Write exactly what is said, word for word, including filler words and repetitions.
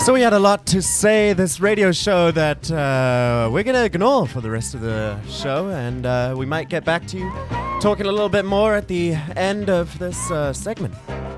So we had a lot to say this radio show that uh, we're going to ignore for the rest of the show, and uh, we might get back to you talking a little bit more at the end of this uh, segment.